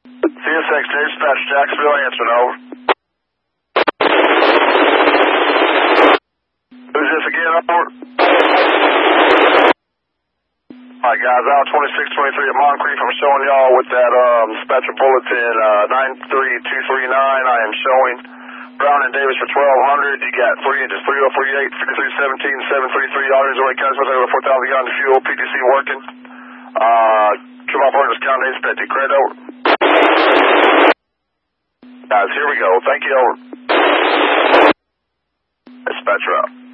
CSX dispatch, Jacksonville, answering, over. Who's this again, over? Alright guys, out 2623 at Moncrief, I'm showing y'all with that dispatcher bulletin 93239, I am showing Brown and Davis for 1200, you got 3 inches, 3038, 5317, 733, all these away counts with over 4,000 gallons of fuel, PTC working. Trim off orders, count days, petty credit, over. Guys, here we go, thank you, over. Dispatcher out.